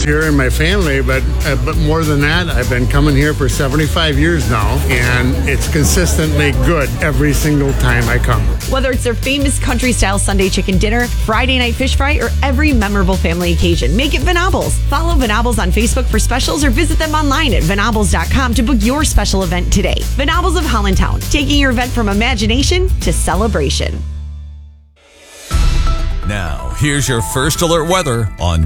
here in my family, but more than that, I've been coming here for 75 years now, and it's consistently good every single time I come. Whether it's their famous country-style Sunday chicken dinner, Friday night fish fry, or every memorable family occasion, make it Venables. Follow Venables on Facebook for specials or visit them online at venables.com to book your special event today. Venables of Hollandtown, taking your event from imagination to celebration. Now, here's your first alert weather on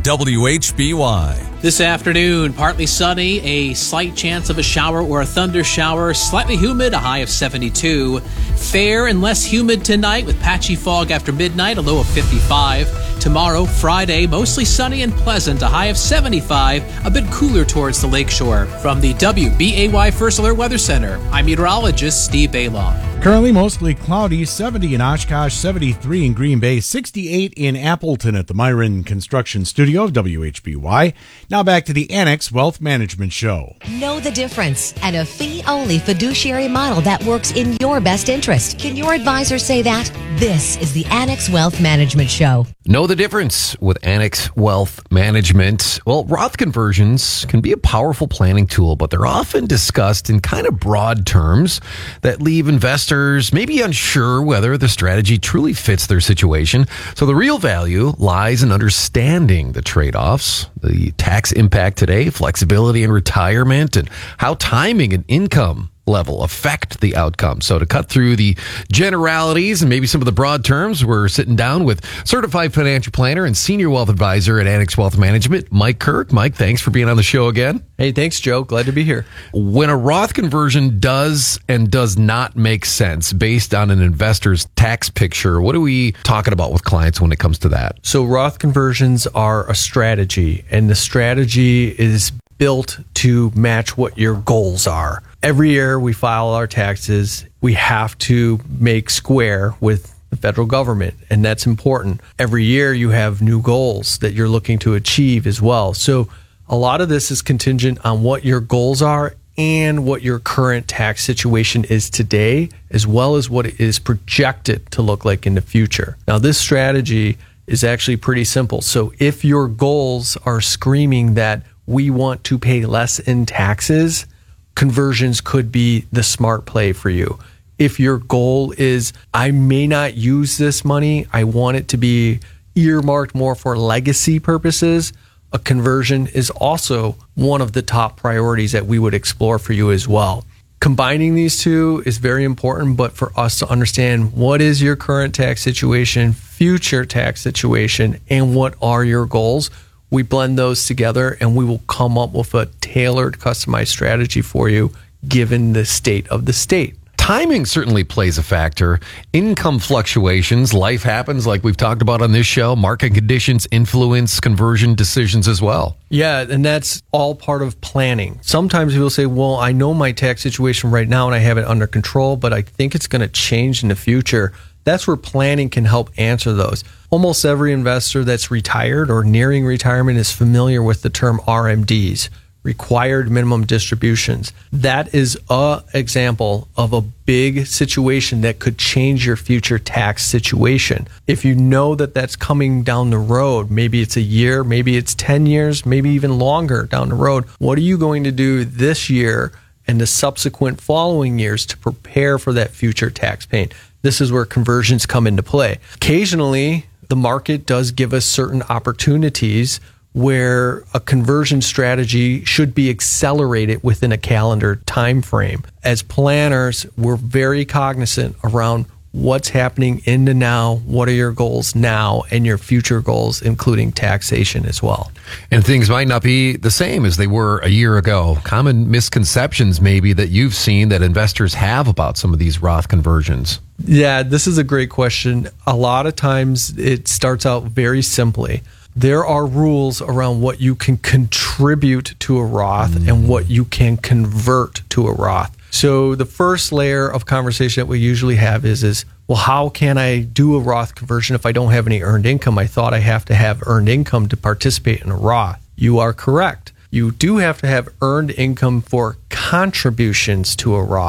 WHBY. This afternoon, partly sunny, a slight chance of a shower or a thunder shower, slightly humid, a high of 72. Fair and less humid tonight with patchy fog after midnight, a low of 55. Tomorrow, Friday, mostly sunny and pleasant, a high of 75, a bit cooler towards the lakeshore. From the WBAY First Alert Weather Center, I'm meteorologist Steve Bailaw. Currently mostly cloudy, 70 in Oshkosh, 73 in Green Bay, 68 in Appleton at the Myron Construction Studio of WHBY. Now back to the Annex Wealth Management Show. Know the difference and a fee-only fiduciary model that works in your best interest. Can your advisor say that? This is the Annex Wealth Management Show. Know the difference with Annex Wealth Management. Well, Roth conversions can be a powerful planning tool, but they're often discussed in kind of broad terms that leave investors maybe unsure whether the strategy truly fits their situation. So the real value lies in understanding the trade-offs, the tax impact today, flexibility in retirement, and how timing and income level affect the outcome. So to cut through the generalities and maybe some of the broad terms, we're sitting down with certified financial planner and senior wealth advisor at Annex Wealth Management, Mike Kirk. Mike, thanks for being on the show again. Hey, thanks, Joe. Glad to be here. When a Roth conversion does and does not make sense based on an investor's tax picture, what are we talking about with clients when it comes to that? So Roth conversions are a strategy, and the strategy is built to match what your goals are. Every year we file our taxes, we have to make square with the federal government, and that's important. Every year you have new goals that you're looking to achieve as well. So a lot of this is contingent on what your goals are and what your current tax situation is today, as well as what it is projected to look like in the future. Now, this strategy is actually pretty simple. So if your goals are screaming that we want to pay less in taxes, conversions could be the smart play for you. If your goal is, I may not use this money, I want it to be earmarked more for legacy purposes, a conversion is also one of the top priorities that we would explore for you as well. Combining these two is very important, but for us to understand what is your current tax situation, future tax situation, and what are your goals, we blend those together and we will come up with a tailored, customized strategy for you given the state of the state. Timing certainly plays a factor. Income fluctuations, life happens like we've talked about on this show. Market conditions influence conversion decisions as well. Yeah, and that's all part of planning. Sometimes people say, well, I know my tax situation right now and I have it under control, but I think it's going to change in the future. That's where planning can help answer those. Almost every investor that's retired or nearing retirement is familiar with the term RMDs, required minimum distributions. That is an example of a big situation that could change your future tax situation. If you know that that's coming down the road, maybe it's a year, maybe it's 10 years, maybe even longer down the road, what are you going to do this year and the subsequent following years to prepare for that future tax payment? This is where conversions come into play. Occasionally, the market does give us certain opportunities where a conversion strategy should be accelerated within a calendar time frame. As planners, we're very cognizant around what's happening in the now, what are your goals now, and your future goals, including taxation as well. And things might not be the same as they were a year ago. Common misconceptions maybe that you've seen that investors have about some of these Roth conversions. Yeah, this is a great question. A lot of times it starts out very simply. There are rules around what you can contribute to a Roth and what you can convert to a Roth. So the first layer of conversation that we usually have is, well, how can I do a Roth conversion if I don't have any earned income? I thought I have to have earned income to participate in a Roth. You are correct. You do have to have earned income for contributions to a Roth,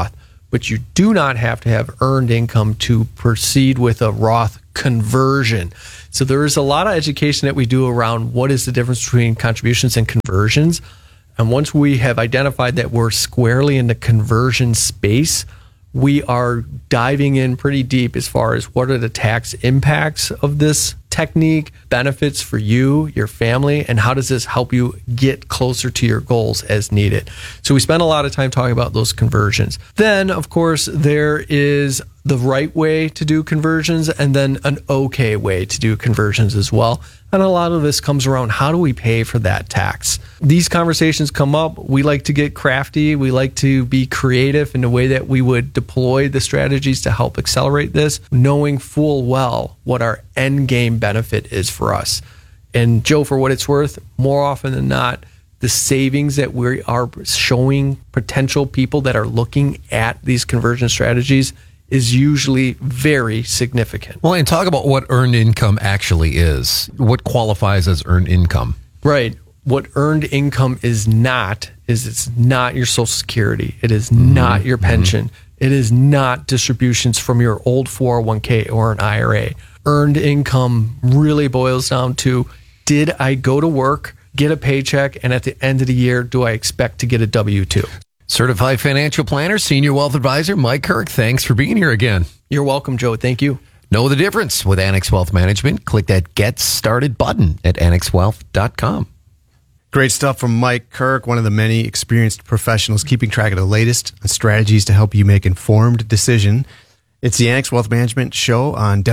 but you do not have to have earned income to proceed with a Roth conversion. So there is a lot of education that we do around what is the difference between contributions and conversions. And once we have identified that we're squarely in the conversion space, we are diving in pretty deep as far as what are the tax impacts of this technique, benefits for you, your family, and how does this help you get closer to your goals as needed. So we spend a lot of time talking about those conversions. Then, of course, there is the right way to do conversions and then an okay way to do conversions as well. And a lot of this comes around how do we pay for that tax? These conversations come up. We like to get crafty. We like to be creative in the way that we would deploy the strategies to help accelerate this, knowing full well what our end game benefit is for us. And Joe, for what it's worth, more often than not, the savings that we are showing potential people that are looking at these conversion strategies is usually very significant. Well, and talk about what earned income actually is. What qualifies as earned income? Right. What earned income is it's not your Social Security. It is not your pension. It is not distributions from your old 401k or an IRA. Earned income really boils down to, did I go to work, get a paycheck, and at the end of the year, do I expect to get a W-2? Certified financial planner, senior wealth advisor, Mike Kirk. Thanks for being here again. You're welcome, Joe. Thank you. Know the difference with Annex Wealth Management. Click that Get Started button at annexwealth.com. Great stuff from Mike Kirk, one of the many experienced professionals keeping track of the latest strategies to help you make informed decision. It's the Annex Wealth Management Show on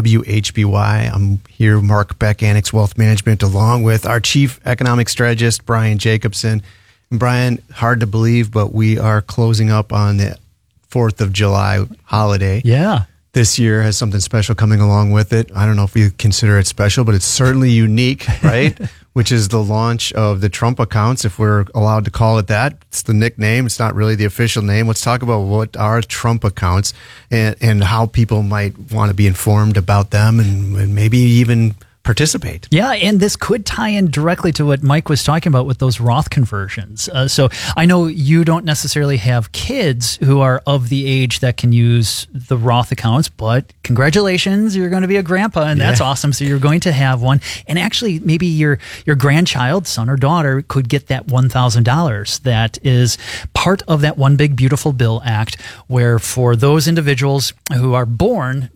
WHBY. I'm here, Mark Beck, Annex Wealth Management, along with our Chief Economic Strategist, Brian Jacobson. And Brian, hard to believe, but we are closing up on the 4th of July holiday. Yeah. This year has something special coming along with it. I don't know if we consider it special, but it's certainly unique, right? Which is the launch of the Trump accounts, if we're allowed to call it that. It's the nickname. It's not really the official name. Let's talk about what are Trump accounts and how people might want to be informed about them and maybe even participate. Yeah, and this could tie in directly to what Mike was talking about with those Roth conversions. So I know you don't necessarily have kids who are of the age that can use the Roth accounts, but congratulations, you're going to be a grandpa, and that's awesome. So you're going to have one. And actually, maybe your grandchild, son or daughter, could get that $1,000 that is part of that One Big Beautiful Bill Act, where for those individuals who are born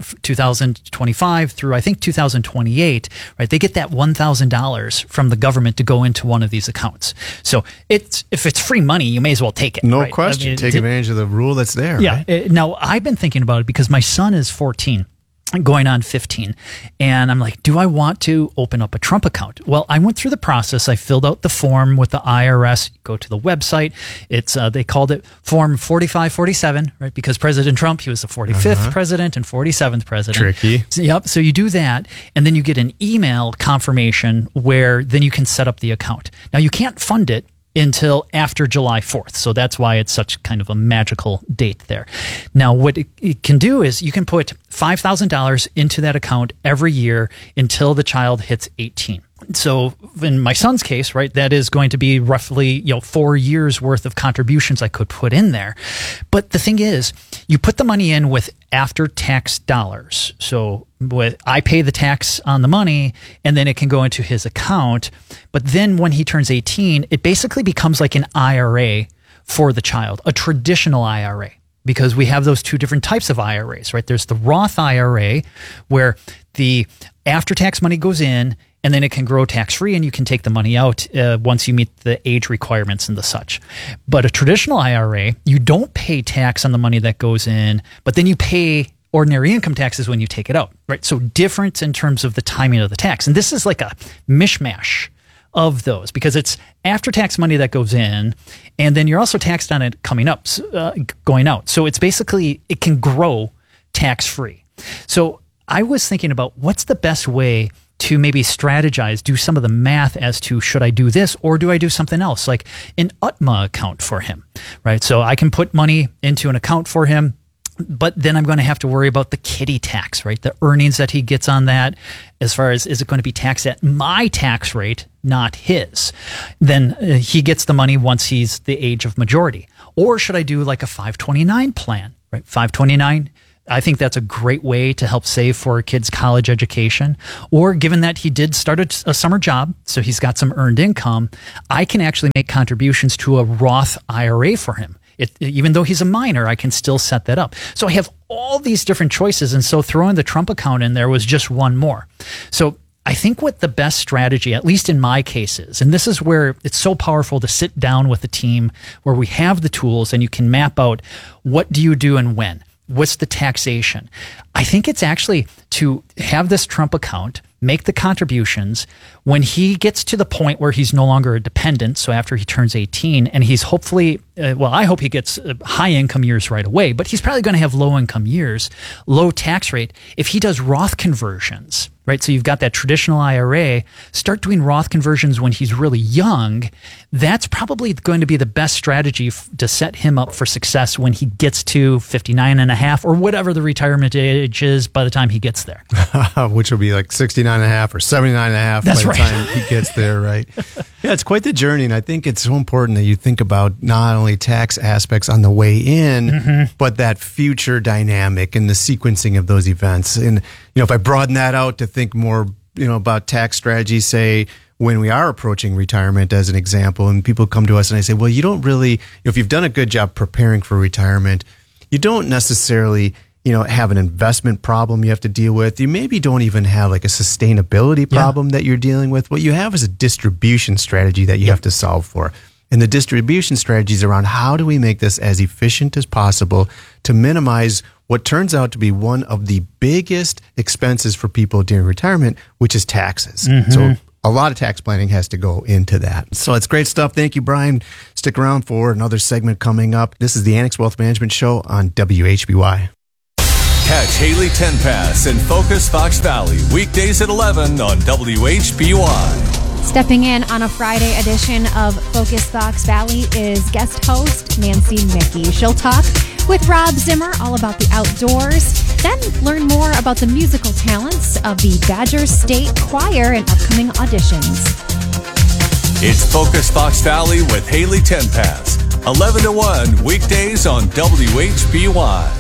2025 through, I think, 2028, right, they get that $1,000 from the government to go into one of these accounts. So if it's free money, you may as well take it. No right? question. I mean, take advantage of the rule that's there. Yeah. Right? Now, I've been thinking about it because my son is 14. Going on 15. And I'm like, do I want to open up a Trump account? Well, I went through the process. I filled out the form with the IRS. Go to the website. It's they called it Form 4547, right? Because President Trump, he was the 45th president and 47th president. Tricky. Yep. So you do that, and then you get an email confirmation where then you can set up the account. Now, you can't fund it until after July 4th. So that's why it's such kind of a magical date there. Now, what it can do is you can put $5,000 into that account every year until the child hits 18. So in my son's case, right, that is going to be roughly, 4 years worth of contributions I could put in there. But the thing is, you put the money in with after-tax dollars. So I pay the tax on the money, and then it can go into his account. But then when he turns 18, it basically becomes like an IRA for the child, a traditional IRA. Because we have those two different types of IRAs, right? There's the Roth IRA, where the after-tax money goes in, and then it can grow tax-free, and you can take the money out once you meet the age requirements and the such. But a traditional IRA, you don't pay tax on the money that goes in, but then you pay ordinary income taxes when you take it out, right? So different in terms of the timing of the tax. And this is like a mishmash of those, because it's after-tax money that goes in, and then you're also taxed on it coming up, going out. So it's basically, it can grow tax-free. So I was thinking about what's the best way to maybe strategize, do some of the math as to should I do this or do I do something else, like an UTMA account for him, right? So I can put money into an account for him, but then I'm going to have to worry about the kiddie tax, right? The earnings that he gets on that, as far as, is it going to be taxed at my tax rate, not his? Then he gets the money once he's the age of majority. Or should I do like a 529 plan right? $529. I think that's a great way to help save for a kid's college education. Or given that he did start a summer job, so he's got some earned income, I can actually make contributions to a Roth IRA for him. Even though he's a minor, I can still set that up. So I have all these different choices. And so throwing the Trump account in there was just one more. So I think what the best strategy, at least in my cases, and this is where it's so powerful to sit down with a team where we have the tools and you can map out what do you do and when. What's the taxation? I think it's actually to have this Trump account, make the contributions. When he gets to the point where he's no longer a dependent, so after he turns 18, and he's hopefully, I hope he gets high income years right away, but he's probably going to have low income years, low tax rate. If he does Roth conversions, right? So you've got that traditional IRA, start doing Roth conversions when he's really young. That's probably going to be the best strategy to set him up for success when he gets to 59 and a half or whatever the retirement age is by the time he gets there. Which will be like 69 and a half or 79 and a half by the time he gets there, right? Yeah, it's quite the journey. And I think it's so important that you think about not only tax aspects on the way in, but that future dynamic and the sequencing of those events. And, if I broaden that out to think more, about tax strategies, say, when we are approaching retirement as an example, and people come to us and I say, well, you don't really, if you've done a good job preparing for retirement, you don't necessarily, have an investment problem you have to deal with. You maybe don't even have like a sustainability problem that you're dealing with. What you have is a distribution strategy that you have to solve for. And the distribution strategies around how do we make this as efficient as possible to minimize what turns out to be one of the biggest expenses for people during retirement, which is taxes. So a lot of tax planning has to go into that. So it's great stuff. Thank you, Brian. Stick around for another segment coming up. This is the Annex Wealth Management Show on WHBY. Catch Haley Tenpass and Focus Fox Valley weekdays at 11 on WHBY. Stepping in on a Friday edition of Focus Fox Valley is guest host Nancy Mickey. She'll talk with Rob Zimmer all about the outdoors, then learn more about the musical talents of the Badger State Choir and upcoming auditions. It's Focus Fox Valley with Haley Tenpass, 11 to 1 weekdays on WHBY.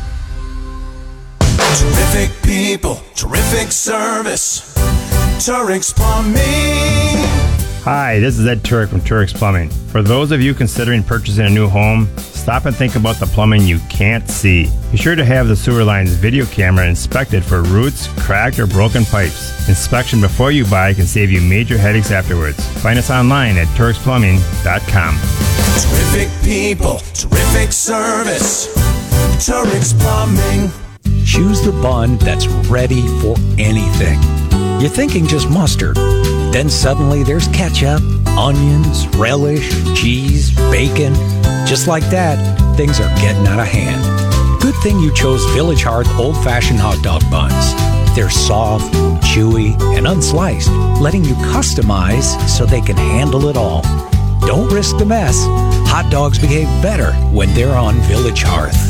Terrific people, terrific service. Turek's Plumbing. Hi, this is Ed Turek from Turek's Plumbing. For those of you considering purchasing a new home, stop and think about the plumbing you can't see. Be sure to have the sewer line's video camera inspected for roots, cracked, or broken pipes. Inspection before you buy can save you major headaches afterwards. Find us online at Turek'sPlumbing.com. Terrific people, terrific service. Turek's Plumbing. Choose the bun that's ready for anything. You're thinking just mustard. Then suddenly there's ketchup, onions, relish, cheese, bacon. Just like that, things are getting out of hand. Good thing you chose Village Hearth old-fashioned hot dog buns. They're soft, chewy, and unsliced, letting you customize so they can handle it all. Don't risk the mess. Hot dogs behave better when they're on Village Hearth.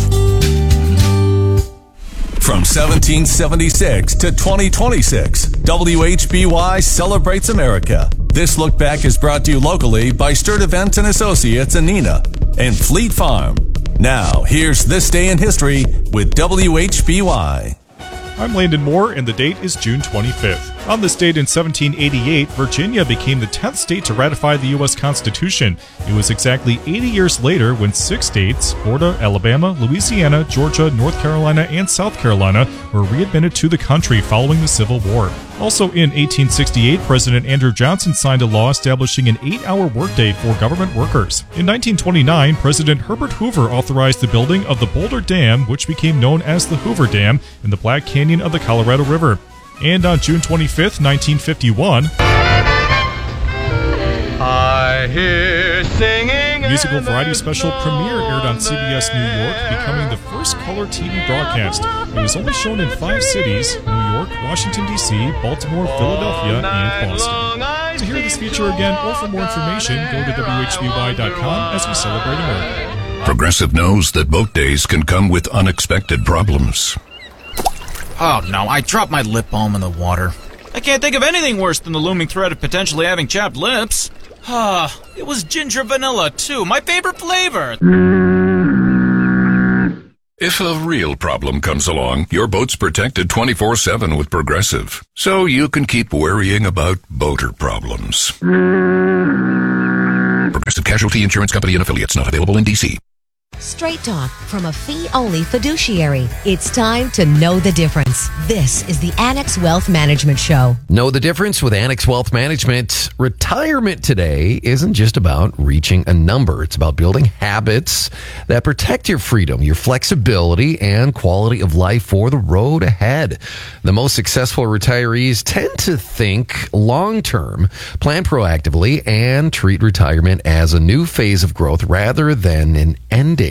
From 1776 to 2026, WHBY celebrates America. This look back is brought to you locally by Sturt Events and Associates in Neenah and Fleet Farm. Now, here's This Day in History with WHBY. I'm Landon Moore, and the date is June 25th. On this date in 1788, Virginia became the 10th state to ratify the U.S. Constitution. It was exactly 80 years later when 6 states, Florida, Alabama, Louisiana, Georgia, North Carolina, and South Carolina, were readmitted to the country following the Civil War. Also in 1868, President Andrew Johnson signed a law establishing an 8-hour workday for government workers. In 1929, President Herbert Hoover authorized the building of the Boulder Dam, which became known as the Hoover Dam, in the Black Canyon of the Colorado River. And on June 25th, 1951, I hear singing. Musical variety special Premiere aired on CBS New York, becoming the first color TV broadcast. It was only shown in 5 cities: New York, Washington, D.C., Baltimore, Philadelphia, and Boston. To hear this feature again or for more information, go to WHBY.com as we celebrate America. Progressive knows that boat days can come with unexpected problems. Oh no, I dropped my lip balm in the water. I can't think of anything worse than the looming threat of potentially having chapped lips. It was ginger vanilla too, my favorite flavor. If a real problem comes along, your boat's protected 24/7 with Progressive. So you can keep worrying about boater problems. Progressive Casualty Insurance Company and Affiliates, not available in D.C. Straight talk from a fee-only fiduciary. It's time to know the difference. This is the Annex Wealth Management Show. Know the difference with Annex Wealth Management. Retirement today isn't just about reaching a number. It's about building habits that protect your freedom, your flexibility, and quality of life for the road ahead. The most successful retirees tend to think long-term, plan proactively, and treat retirement as a new phase of growth rather than an ending.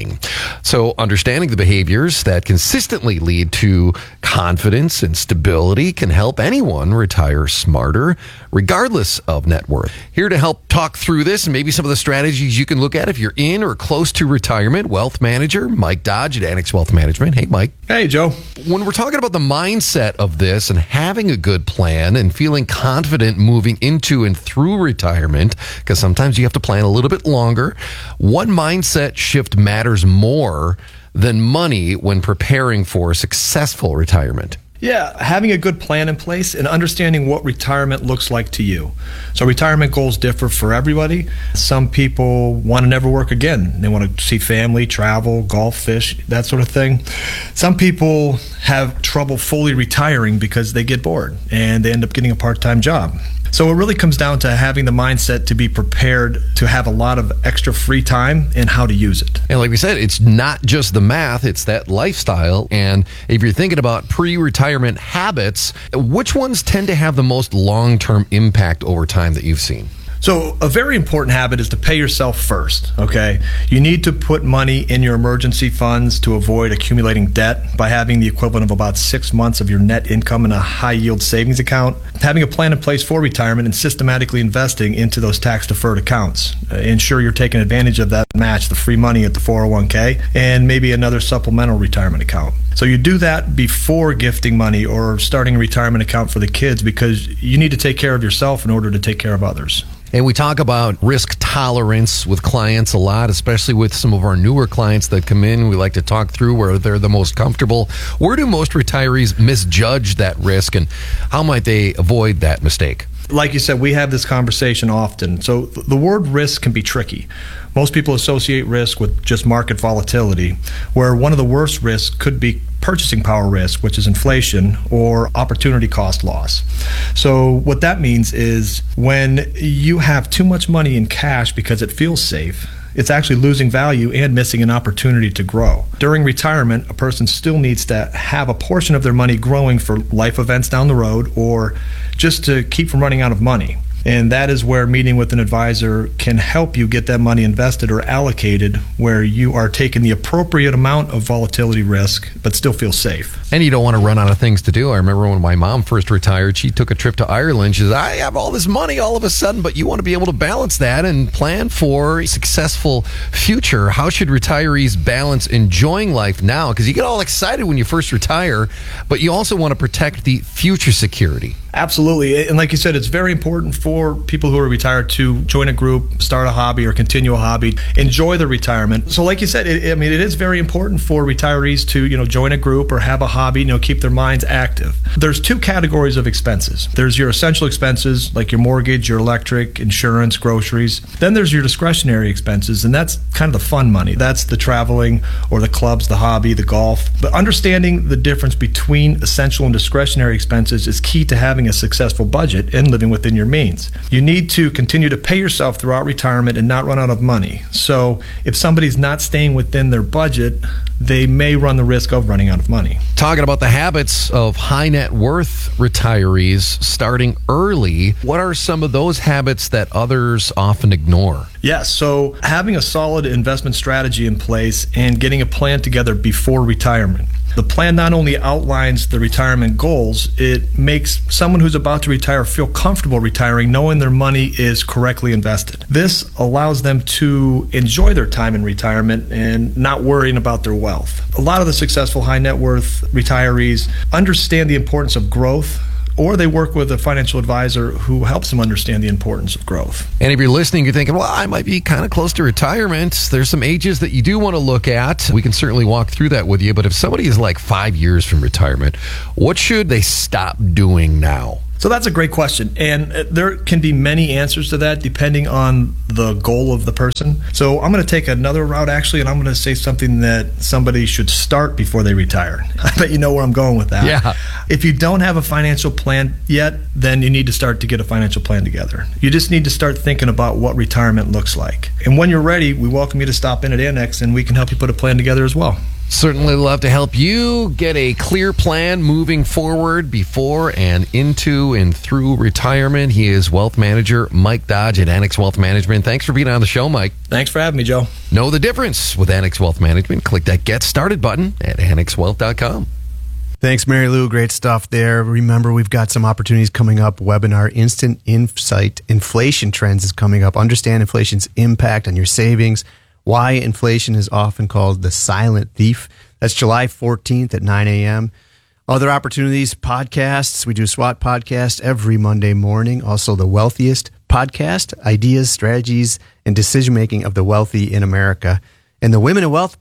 So understanding the behaviors that consistently lead to confidence and stability can help anyone retire smarter, regardless of net worth. Here to help talk through this and maybe some of the strategies you can look at if you're in or close to retirement, wealth manager Mike Dodge at Annex Wealth Management. Hey, Mike. Hey, Joe. When we're talking about the mindset of this and having a good plan and feeling confident moving into and through retirement, because sometimes you have to plan a little bit longer, what mindset shift matters more than money when preparing for a successful retirement? Yeah, having a good plan in place and understanding what retirement looks like to you. So retirement goals differ for everybody. Some people want to never work again. They want to see family, travel, golf, fish, that sort of thing. Some people have trouble fully retiring because they get bored and they end up getting a part-time job. So it really comes down to having the mindset to be prepared to have a lot of extra free time and how to use it. And like we said, it's not just the math, it's that lifestyle. And if you're thinking about pre-retirement habits, which ones tend to have the most long-term impact over time that you've seen? So a very important habit is to pay yourself first, okay? You need to put money in your emergency funds to avoid accumulating debt by having the equivalent of about 6 months of your net income in a high-yield savings account, having a plan in place for retirement, and systematically investing into those tax-deferred accounts. Ensure you're taking advantage of that match, the free money at the 401k, and maybe another supplemental retirement account. So you do that before gifting money or starting a retirement account for the kids because you need to take care of yourself in order to take care of others. And we talk about risk tolerance with clients a lot, especially with some of our newer clients that come in. We like to talk through where they're the most comfortable. Where do most retirees misjudge that risk, and how might they avoid that mistake? Like you said, we have this conversation often. So the word risk can be tricky. Most people associate risk with just market volatility, where one of the worst risks could be purchasing power risk, which is inflation, or opportunity cost loss. So what that means is when you have too much money in cash because it feels safe, it's actually losing value and missing an opportunity to grow. During retirement, a person still needs to have a portion of their money growing for life events down the road or just to keep from running out of money. And that is where meeting with an advisor can help you get that money invested or allocated where you are taking the appropriate amount of volatility risk but still feel safe. And you don't want to run out of things to do. I remember when my mom first retired, she took a trip to Ireland. She said, I have all this money all of a sudden, but you want to be able to balance that and plan for a successful future. How should retirees balance enjoying life now? Because you get all excited when you first retire, but you also want to protect the future security. Absolutely. And like you said, it's very important for people who are retired to join a group, start a hobby, or continue a hobby, enjoy their retirement. So like you said, it is very important for retirees to, join a group or have a hobby, keep their minds active. There's two categories of expenses. There's your essential expenses, like your mortgage, your electric, insurance, groceries. Then there's your discretionary expenses, and that's kind of the fun money. That's the traveling or the clubs, the hobby, the golf. But understanding the difference between essential and discretionary expenses is key to having a successful budget and living within your means. You need to continue to pay yourself throughout retirement and not run out of money. So if somebody's not staying within their budget, they may run the risk of running out of money. Talking about the habits of high net worth retirees starting early, what are some of those habits that others often ignore? Yes, so having a solid investment strategy in place and getting a plan together before retirement. The plan not only outlines the retirement goals, it makes someone who's about to retire feel comfortable retiring knowing their money is correctly invested. This allows them to enjoy their time in retirement and not worrying about their wealth. A lot of the successful high net worth retirees understand the importance of growth, or they work with a financial advisor who helps them understand the importance of growth. And if you're listening, you're thinking, well, I might be kind of close to retirement. There's some ages that you do want to look at. We can certainly walk through that with you. But if somebody is like 5 years from retirement, what should they stop doing now? So that's a great question. And there can be many answers to that depending on the goal of the person. So I'm going to take another route, actually, and I'm going to say something that somebody should start before they retire. I bet you know where I'm going with that. Yeah. If you don't have a financial plan yet, then you need to start to get a financial plan together. You just need to start thinking about what retirement looks like. And when you're ready, we welcome you to stop in at Annex, and we can help you put a plan together as well. Certainly love to help you get a clear plan moving forward before and into and through retirement. He is wealth manager Mike Dodge at Annex Wealth Management. Thanks for being on the show, Mike. Thanks for having me, Joe. Know the difference with Annex Wealth Management. Click that Get Started button at annexwealth.com. Thanks, Mary Lou. Great stuff there. Remember, we've got some opportunities coming up. Webinar Instant Insight Inflation Trends is coming up. Understand inflation's impact on your savings. Why inflation is often called the silent thief. That's July 14th at 9 a.m. Other opportunities, podcasts. We do a SWAT podcast every Monday morning. Also, the Wealthiest podcast, ideas, strategies, and decision-making of the wealthy in America. And the Women in Wealth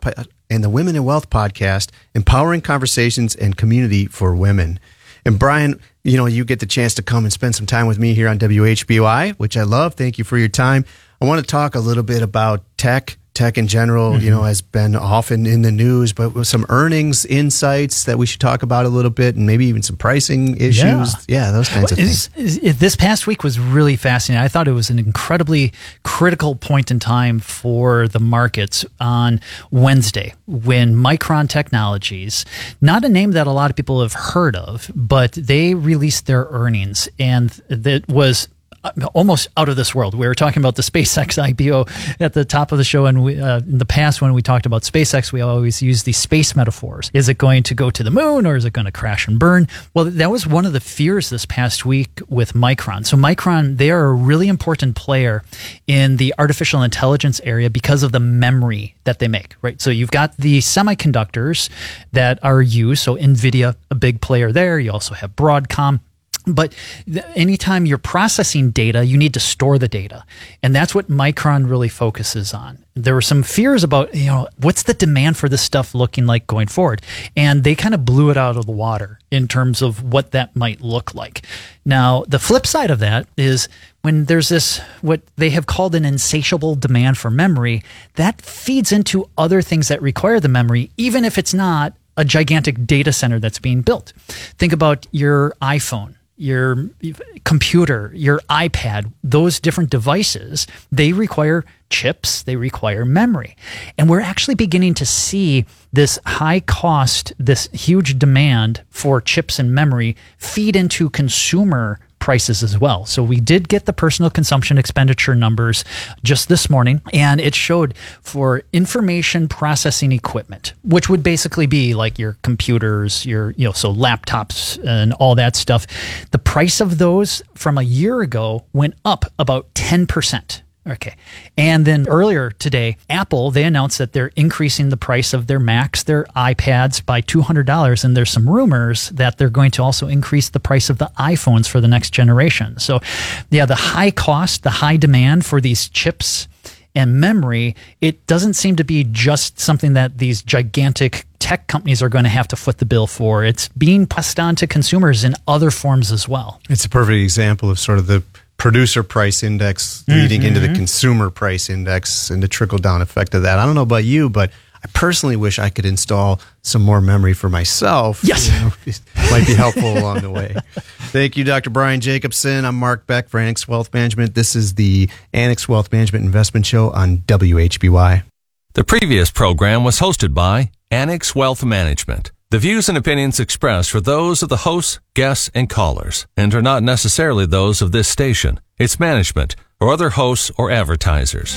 podcast, empowering conversations and community for women. And Brian, you get the chance to come and spend some time with me here on WHBY, which I love. Thank you for your time. I want to talk a little bit about tech in general, has been often in the news, but with some earnings insights that we should talk about a little bit, and maybe even some pricing issues. Yeah, those kinds of things. This past week was really fascinating. I thought it was an incredibly critical point in time for the markets on Wednesday when Micron Technologies, not a name that a lot of people have heard of, but they released their earnings, and that was almost out of this world. We were talking about the SpaceX IPO at the top of the show, and in the past when we talked about SpaceX, we always use these space metaphors. Is it going to go to the moon, or is it going to crash and burn? Well, that was one of the fears this past week with Micron. So Micron, they are a really important player in the artificial intelligence area because of the memory that they make, right? So you've got the semiconductors that are used. So NVIDIA, a big player there. You also have Broadcom. But anytime you're processing data, you need to store the data. And that's what Micron really focuses on. There were some fears about, what's the demand for this stuff looking like going forward? And they kind of blew it out of the water in terms of what that might look like. Now, the flip side of that is when there's this, what they have called an insatiable demand for memory, that feeds into other things that require the memory, even if it's not a gigantic data center that's being built. Think about your iPhone, your computer, your iPad, those different devices, they require chips, they require memory. And we're actually beginning to see this high cost, this huge demand for chips and memory feed into consumer prices as well. So we did get the personal consumption expenditure numbers just this morning, and it showed for information processing equipment, which would basically be like your computers, so laptops and all that stuff. The price of those from a year ago went up about 10%. Okay. And then earlier today, Apple, they announced that they're increasing the price of their Macs, their iPads by $200. And there's some rumors that they're going to also increase the price of the iPhones for the next generation. So yeah, the high cost, the high demand for these chips and memory, it doesn't seem to be just something that these gigantic tech companies are going to have to foot the bill for. It's being passed on to consumers in other forms as well. It's a perfect example of sort of the producer price index leading into the consumer price index and the trickle-down effect of that. I don't know about you, but I personally wish I could install some more memory for myself. Yes. It might be helpful along the way. Thank you, Dr. Brian Jacobson. I'm Mark Beck for Annex Wealth Management. This is the Annex Wealth Management Investment Show on WHBY. The previous program was hosted by Annex Wealth Management. The views and opinions expressed are those of the hosts, guests, and callers, and are not necessarily those of this station, its management, or other hosts or advertisers.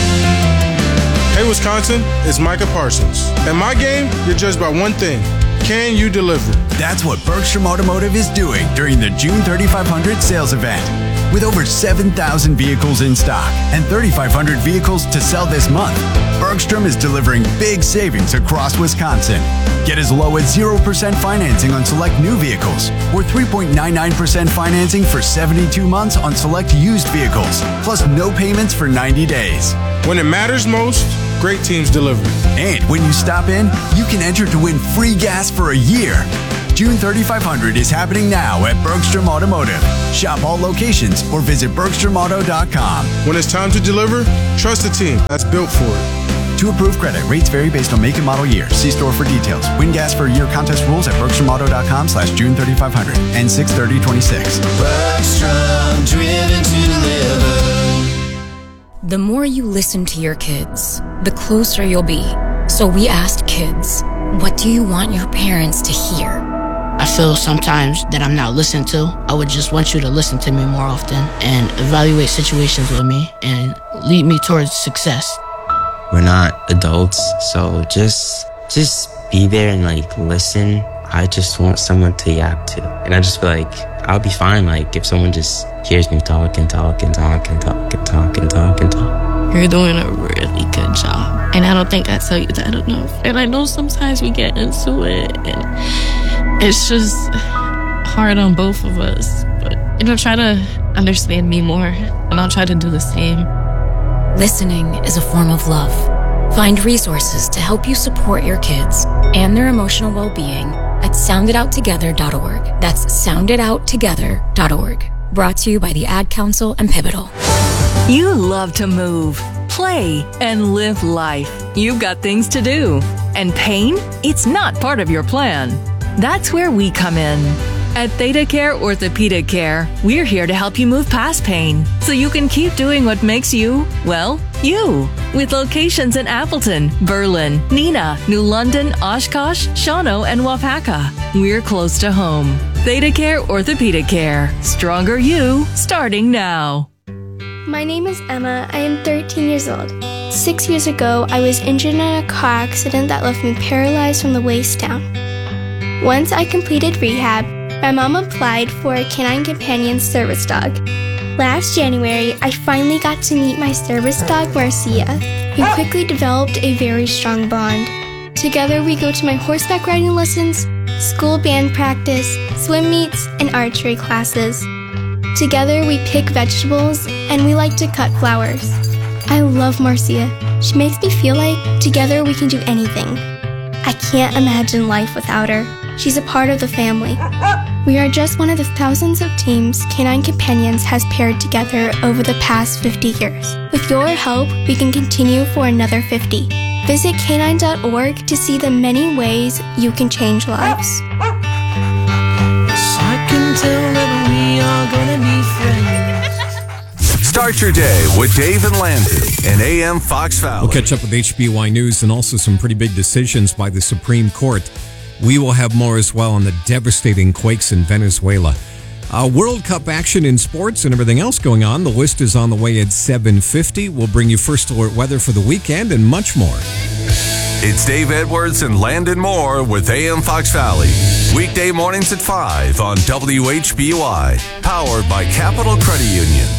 Hey, Wisconsin, it's Micah Parsons. At my game, you're judged by one thing. Can you deliver? That's what Bergstrom Automotive is doing during the June 3500 sales event. With over 7,000 vehicles in stock and 3,500 vehicles to sell this month, Bergstrom is delivering big savings across Wisconsin. Get as low as 0% financing on select new vehicles or 3.99% financing for 72 months on select used vehicles, plus no payments for 90 days. When it matters most, great teams deliver. And when you stop in, you can enter to win free gas for a year. June 3500 is happening now at Bergstrom Automotive. Shop all locations or visit BergstromAuto.com. When it's time to deliver, trust a team that's built for it. To approve credit, rates vary based on make and model year. See store for details. Win gas for a year contest rules at BergstromAuto.com/June 3500 and 6/30/26. Bergstrom, driven to deliver. The more you listen to your kids, the closer you'll be. So we asked kids, what do you want your parents to hear? I feel sometimes that I'm not listened to. I would just want you to listen to me more often and evaluate situations with me and lead me towards success. We're not adults, so just be there and listen. I just want someone to yap to. And I just feel like I'll be fine if someone just hears me talk and talk and talk and talk and talk and talk and talk. You're doing a really good job. And I don't think I tell you that enough. And I know sometimes we get into it and it's just hard on both of us. But, try to understand me more and I'll try to do the same. Listening is a form of love. Find resources to help you support your kids and their emotional well-being at sounditouttogether.org. That's sounditouttogether.org. Brought to you by the Ad Council and Pivotal. You love to move, play, and live life. You've got things to do. And pain? It's not part of your plan. That's where we come in. At Theta Care Orthopedic Care, we're here to help you move past pain so you can keep doing what makes you, well, you. With locations in Appleton, Berlin, Neenah, New London, Oshkosh, Shawano, and Wapaka. We're close to home. Theta Care Orthopedic Care. Stronger you, starting now. My name is Emma. I am 13 years old. 6 years ago, I was injured in a car accident that left me paralyzed from the waist down. Once I completed rehab, my mom applied for a Canine Companion service dog. Last January, I finally got to meet my service dog, Marcia. We quickly developed a very strong bond. Together, we go to my horseback riding lessons, school band practice, swim meets, and archery classes. Together, we pick vegetables, and we like to cut flowers. I love Marcia. She makes me feel like together we can do anything. I can't imagine life without her. She's a part of the family. We are just one of the thousands of teams Canine Companions has paired together over the past 50 years. With your help, we can continue for another 50. Visit canine.org to see the many ways you can change lives. I can tell that we are gonna be friends. Start your day with Dave and Landon and AM Fox Valley. We'll catch up with HBY News and also some pretty big decisions by the Supreme Court. We will have more as well on the devastating quakes in Venezuela. World Cup action in sports and everything else going on. The list is on the way at 7:50. We'll bring you first alert weather for the weekend and much more. It's Dave Edwards and Landon Moore with AM Fox Valley. Weekday mornings at 5 on WHBY. Powered by Capital Credit Union.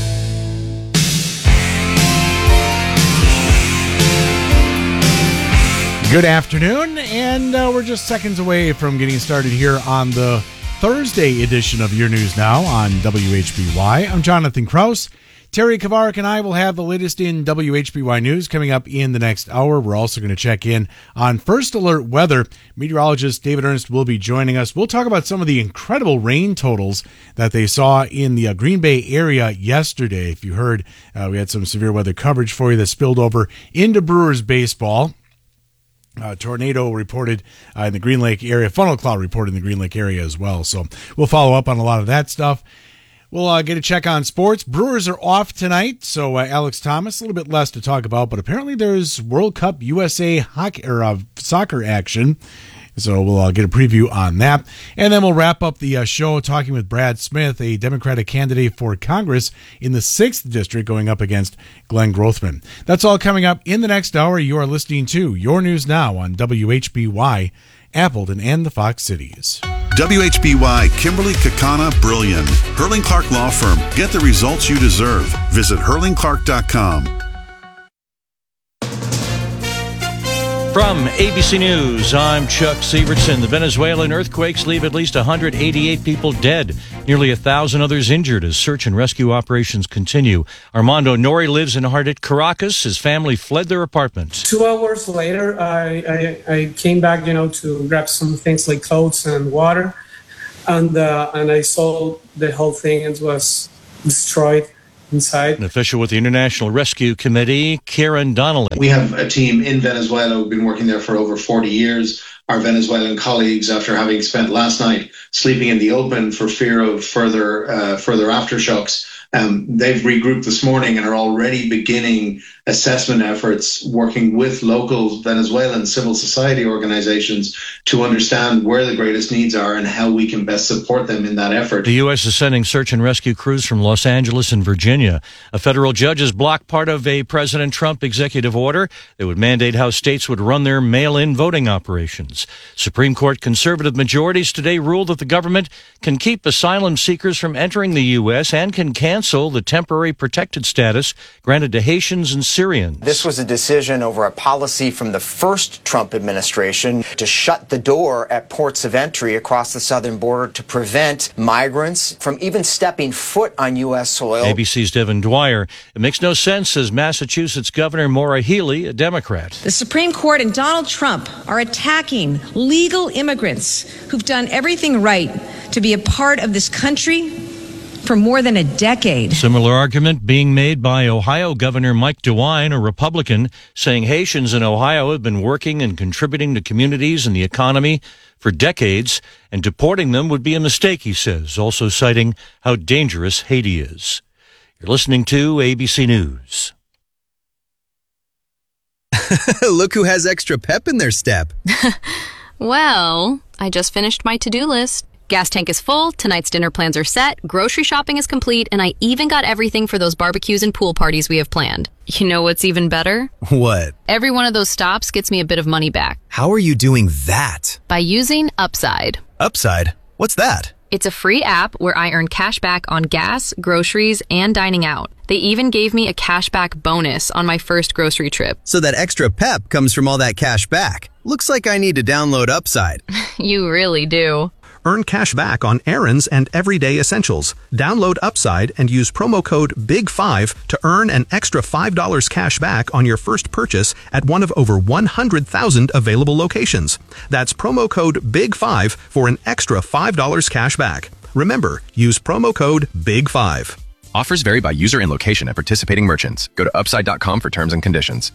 Good afternoon, and we're just seconds away from getting started here on the Thursday edition of Your News Now on WHBY. I'm Jonathan Kraus. Terry Kavarik and I will have the latest in WHBY News coming up in the next hour. We're also going to check in on First Alert Weather. Meteorologist David Ernst will be joining us. We'll talk about some of the incredible rain totals that they saw in the Green Bay area yesterday. If you heard, we had some severe weather coverage for you that spilled over into Brewers baseball. Tornado reported in the Green Lake area. Funnel cloud reported in the Green Lake area as well. So we'll follow up on a lot of that stuff. We'll get a check on sports. Brewers are off tonight, so Alex Thomas, a little bit less to talk about, but apparently there's World Cup USA hockey or soccer action. So we'll get a preview on that. And then we'll wrap up the show talking with Brad Smith, a Democratic candidate for Congress in the 6th District, going up against Glenn Grothman. That's all coming up in the next hour. You are listening to Your News Now on WHBY, Appleton, and the Fox Cities. WHBY Kimberly Kakana Brillian. Hurling Clark Law Firm. Get the results you deserve. Visit hurlingclark.com. From ABC News, I'm Chuck Severson. The Venezuelan earthquakes leave at least 188 people dead, nearly 1,000 others injured as search and rescue operations continue. Armando Nori lives and hard hit Caracas. His family fled their apartment. 2 hours later, I came back, to grab some things like clothes and water, and I saw the whole thing was destroyed inside. An official with the International Rescue Committee, Kieran Donnelly. We have a team in Venezuela who've been working there for over 40 years. Our Venezuelan colleagues, after having spent last night sleeping in the open for fear of further aftershocks, they've regrouped this morning and are already beginning assessment efforts working with local Venezuelan civil society organizations to understand where the greatest needs are and how we can best support them in that effort. The U.S. is sending search and rescue crews from Los Angeles and Virginia. A federal judge has blocked part of a President Trump executive order that would mandate how states would run their mail-in voting operations. Supreme Court conservative majorities today ruled that the government can keep asylum seekers from entering the U.S. and can cancel the temporary protected status granted to Haitians and Syrians. This was a decision over a policy from the first Trump administration to shut the door at ports of entry across the southern border to prevent migrants from even stepping foot on U.S. soil. ABC's Devin Dwyer. It makes no sense, says Massachusetts Governor Maura Healey, a Democrat. The Supreme Court and Donald Trump are attacking legal immigrants who've done everything right to be a part of this country for more than a decade. Similar argument being made by Ohio Governor Mike DeWine, a Republican, saying Haitians in Ohio have been working and contributing to communities and the economy for decades, and deporting them would be a mistake, he says, also citing how dangerous Haiti is. You're listening to ABC News. Look who has extra pep in their step. Well, I just finished my to-do list. Gas tank is full, tonight's dinner plans are set, grocery shopping is complete, and I even got everything for those barbecues and pool parties we have planned. You know what's even better? What? Every one of those stops gets me a bit of money back. How are you doing that? By using Upside. Upside? What's that? It's a free app where I earn cash back on gas, groceries, and dining out. They even gave me a cashback bonus on my first grocery trip. So that extra pep comes from all that cash back. Looks like I need to download Upside. You really do. Earn cash back on errands and everyday essentials. Download Upside and use promo code BIG5 to earn an extra $5 cash back on your first purchase at one of over 100,000 available locations. That's promo code BIG5 for an extra $5 cash back. Remember, use promo code BIG5. Offers vary by user and location at participating merchants. Go to upside.com for terms and conditions.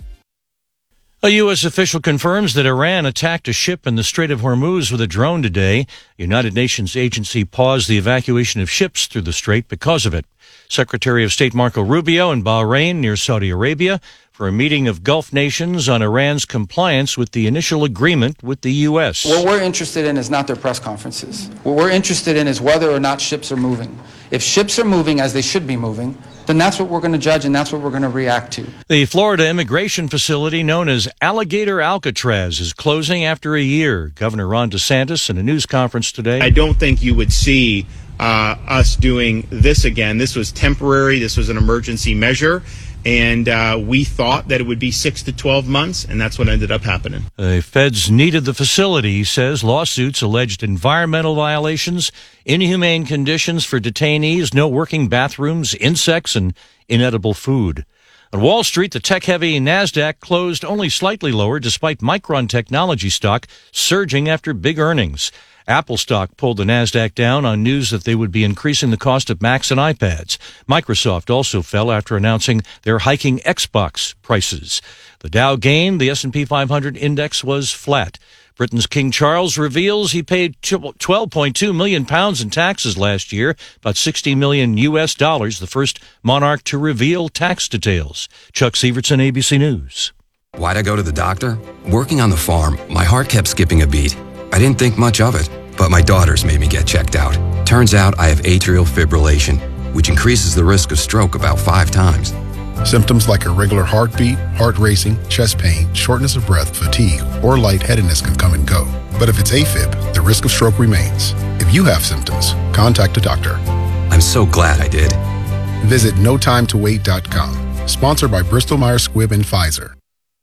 A U.S. official confirms that Iran attacked a ship in the Strait of Hormuz with a drone today. The United Nations agency paused the evacuation of ships through the strait because of it. Secretary of State Marco Rubio in Bahrain near Saudi Arabia for a meeting of Gulf nations on Iran's compliance with the initial agreement with the U.S. What we're interested in is not their press conferences. What we're interested in is whether or not ships are moving. If ships are moving as they should be moving, then that's what we're going to judge and that's what we're going to react to. The Florida immigration facility known as Alligator Alcatraz is closing after a year. Governor Ron DeSantis in a news conference today. I don't think you would see us doing this again. This was temporary. This was an emergency measure. And we thought that it would be 6 to 12 months, and that's what ended up happening. The feds needed the facility, he says. Lawsuits alleged environmental violations, inhumane conditions for detainees, no working bathrooms, insects, and inedible food. On Wall Street, the tech-heavy NASDAQ closed only slightly lower despite Micron Technology stock surging after big earnings. Apple stock pulled the NASDAQ down on news that they would be increasing the cost of Macs and iPads. Microsoft also fell after announcing they're hiking Xbox prices. The Dow gained. The S&P 500 index was flat. Britain's King Charles reveals he paid £12.2 million in taxes last year, about $60 million US, the first monarch to reveal tax details. Chuck Severson, ABC News. Why'd I go to the doctor? Working on the farm, my heart kept skipping a beat. I didn't think much of it, but my daughters made me get checked out. Turns out I have atrial fibrillation, which increases the risk of stroke about 5 times. Symptoms like irregular heartbeat, heart racing, chest pain, shortness of breath, fatigue, or lightheadedness can come and go. But if it's AFib, the risk of stroke remains. If you have symptoms, contact a doctor. I'm so glad I did. Visit notimetowait.com. Sponsored by Bristol Myers Squibb and Pfizer.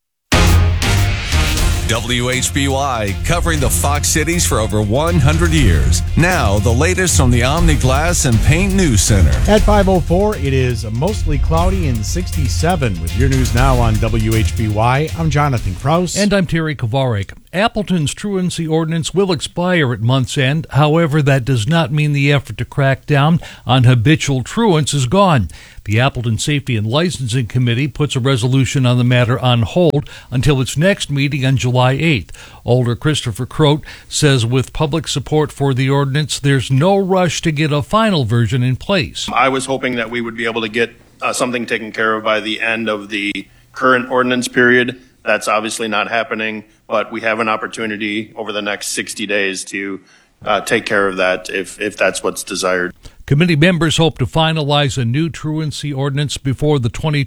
WHBY, covering the Fox Cities for over 100 years. Now, the latest from the Omni Glass and Paint News Center. At 5:04, it is mostly cloudy and 67. With your news now on WHBY, I'm Jonathan Kraus. And I'm Terry Kovarik. Appleton's truancy ordinance will expire at month's end. However, that does not mean the effort to crack down on habitual truants is gone. The Appleton Safety and Licensing Committee puts a resolution on the matter on hold until its next meeting on July 8th. Alder Christopher Crote says with public support for the ordinance, there's no rush to get a final version in place. I was hoping that we would be able to get something taken care of by the end of the current ordinance period. That's obviously not happening, but we have an opportunity over the next 60 days to take care of that if that's what's desired. Committee members hope to finalize a new truancy ordinance before the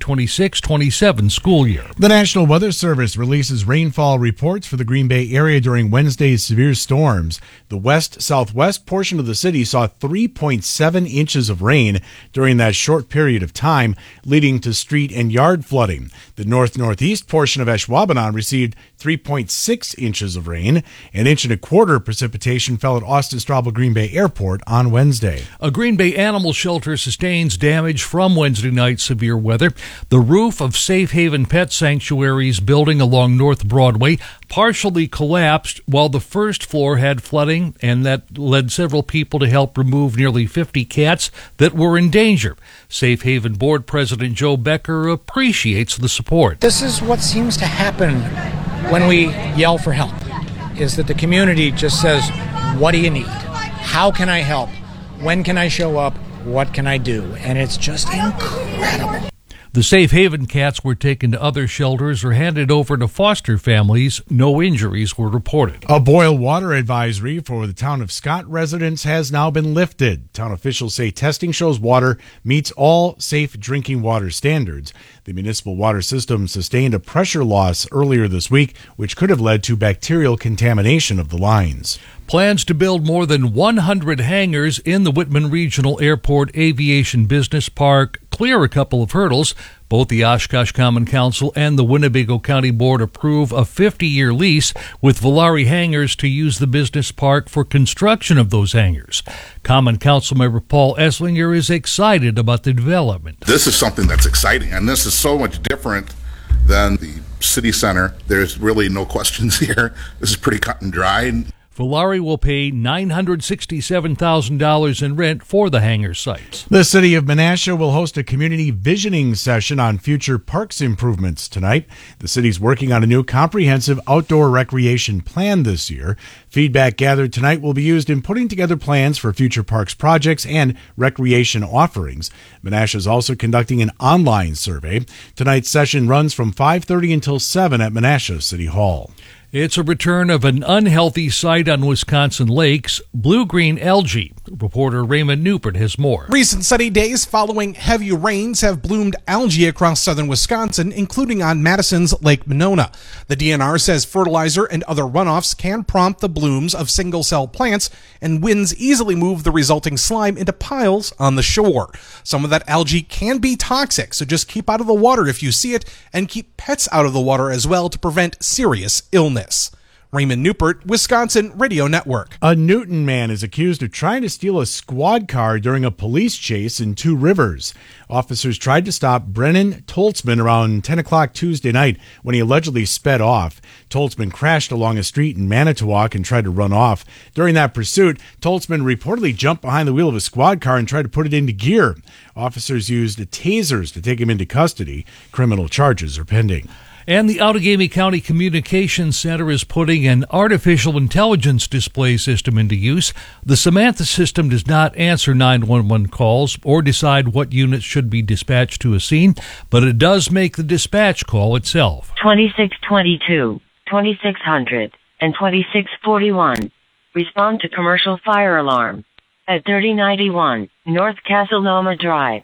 2026-27 school year. The National Weather Service releases rainfall reports for the Green Bay area during Wednesday's severe storms. The west-southwest portion of the city saw 3.7 inches of rain during that short period of time, leading to street and yard flooding. The north-northeast portion of Ashwaubenon received 3.6 inches of rain. An inch and a quarter precipitation fell at Austin Straubel Green Bay Airport on Wednesday. A Green Bay animal shelter sustains damage from Wednesday night's severe weather. The roof of Safe Haven Pet Sanctuary's building along North Broadway partially collapsed while the first floor had flooding, and that led several people to help remove nearly 50 cats that were in danger. Safe Haven Board President Joe Becker appreciates the support. This is what seems to happen when we yell for help, is that the community just says, what do you need? How can I help? When can I show up? What can I do? And it's just incredible. The Safe Haven cats were taken to other shelters or handed over to foster families. No injuries were reported. A boil water advisory for the town of Scott residents has now been lifted. Town officials say testing shows water meets all safe drinking water standards. The municipal water system sustained a pressure loss earlier this week, which could have led to bacterial contamination of the lines. Plans to build more than 100 hangars in the Whitman Regional Airport Aviation Business Park clear a couple of hurdles. Both the Oshkosh Common Council and the Winnebago County Board approve a 50-year lease with Volare Hangars to use the business park for construction of those hangars. Common Council member Paul Esslinger is excited about the development. This is something that's exciting, and this is so much different than the city center. There's really no questions here. This is pretty cut and dry. Volare will pay $967,000 in rent for the hangar sites. The city of Menasha will host a community visioning session on future parks improvements tonight. The city's working on a new comprehensive outdoor recreation plan this year. Feedback gathered tonight will be used in putting together plans for future parks projects and recreation offerings. Menasha is also conducting an online survey. Tonight's session runs from 5:30 until 7 at Menasha City Hall. It's a return of an unhealthy sight on Wisconsin lakes, blue-green algae. Reporter Raymond Newport has more. Recent sunny days following heavy rains have bloomed algae across southern Wisconsin, including on Madison's Lake Monona. The DNR says fertilizer and other runoffs can prompt the blooms of single-cell plants, and winds easily move the resulting slime into piles on the shore. Some of that algae can be toxic, so just keep out of the water if you see it, and keep pets out of the water as well to prevent serious illness. Raymond Newport, Wisconsin Radio Network. A Newton man is accused of trying to steal a squad car during a police chase in Two Rivers. Officers tried to stop Brennan Toltzman around 10 o'clock Tuesday night when he allegedly sped off. Toltzman crashed along a street in Manitowoc and tried to run off. During that pursuit, Toltzman reportedly jumped behind the wheel of a squad car and tried to put it into gear. Officers used tasers to take him into custody. Criminal charges are pending. And the Outagamie County Communications Center is putting an artificial intelligence display system into use. The Samantha system does not answer 911 calls or decide what units should be dispatched to a scene, but it does make the dispatch call itself. 2622, 2600, and 2641. Respond to commercial fire alarm at 3091 North Castle Noma Drive.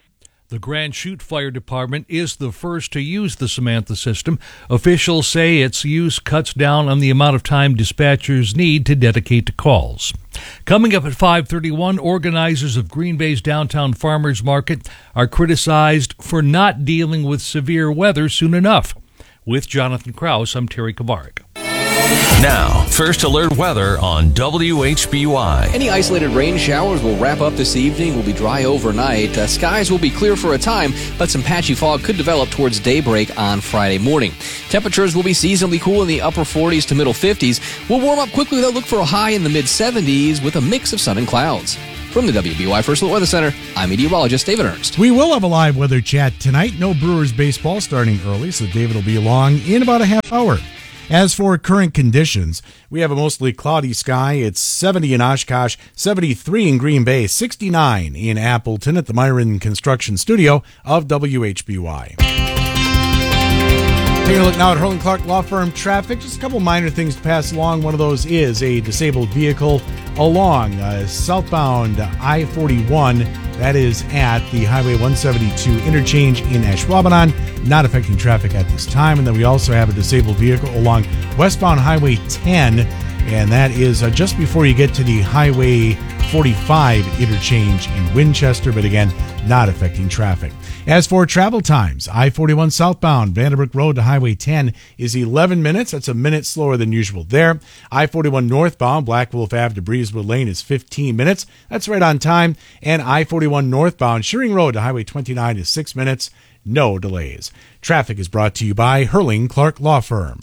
The Grand Chute Fire Department is the first to use the Samantha system. Officials say its use cuts down on the amount of time dispatchers need to dedicate to calls. Coming up at 5:31, organizers of Green Bay's downtown farmers market are criticized for not dealing with severe weather soon enough. With Jonathan Krause, I'm Terry Kavarik. Now, First Alert weather on WHBY. Any isolated rain showers will wrap up this evening, will be dry overnight. Skies will be clear for a time, but some patchy fog could develop towards daybreak on Friday morning. Temperatures will be seasonably cool in the upper 40s to middle 50s. We'll warm up quickly, though. Look for a high in the mid-70s with a mix of sun and clouds. From the WBY First Alert Weather Center, I'm meteorologist David Ernst. We will have a live weather chat tonight. No Brewers baseball starting early, so David will be along in about a half hour. As for current conditions, we have a mostly cloudy sky. It's 70 in Oshkosh, 73 in Green Bay, 69 in Appleton at the Myron Construction Studio of WHBY. Taking a look now at Hurling Clark Law Firm traffic. Just a couple minor things to pass along. One of those is a disabled vehicle along southbound I-41. That is at the Highway 172 interchange in Ashwaubenon, not affecting traffic at this time. And then we also have a disabled vehicle along westbound Highway 10, and that is just before you get to the Highway 45 interchange in Winchester, but again, not affecting traffic. As for travel times, I-41 southbound Vanderbrook Road to Highway 10 is 11 minutes. That's a minute slower than usual there. I-41 northbound Black Wolf Ave to Breezewood Lane is 15 minutes. That's right on time. And I-41 northbound Shearing Road to Highway 29 is 6 minutes. No delays. Traffic is brought to you by Hurling Clark Law Firm.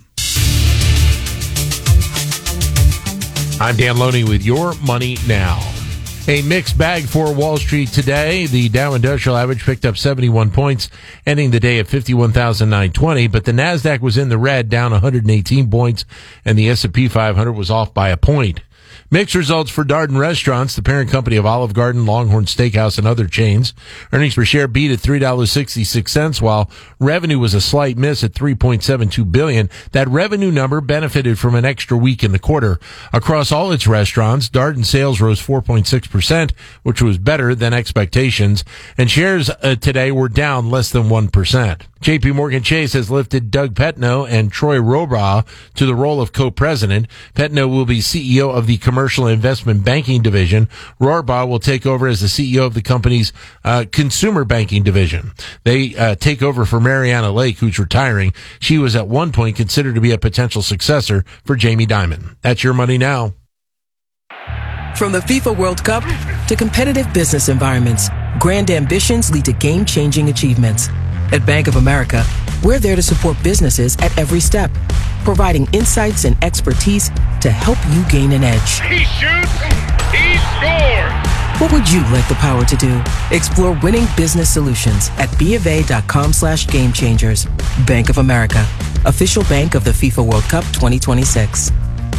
I'm Dan Loney with Your Money Now. A mixed bag for Wall Street today. The Dow Industrial Average picked up 71 points, ending the day at 51,920, but the Nasdaq was in the red, down 118 points, and the S&P 500 was off by a point. Mixed results for Darden Restaurants, the parent company of Olive Garden, Longhorn Steakhouse, and other chains. Earnings per share beat at $3.66, while revenue was a slight miss at $3.72 billion. That revenue number benefited from an extra week in the quarter. Across all its restaurants, Darden sales rose 4.6%, which was better than expectations, and shares today were down less than 1%. J.P. Morgan Chase has lifted Doug Petno and Troy Robraugh to the role of co-president. Petno will be CEO of the Commercial Investment Banking Division. Robraugh will take over as the CEO of the company's Consumer Banking Division. They take over for Mariana Lake, who's retiring. She was at one point considered to be a potential successor for Jamie Dimon. That's Your Money Now. From the FIFA World Cup to competitive business environments, grand ambitions lead to game-changing achievements. At Bank of America, we're there to support businesses at every step, providing insights and expertise to help you gain an edge. He shoots, he scores! What would you like the power to do? Explore winning business solutions at BofA.com/gamechangers. Bank of America, official bank of the FIFA World Cup 2026.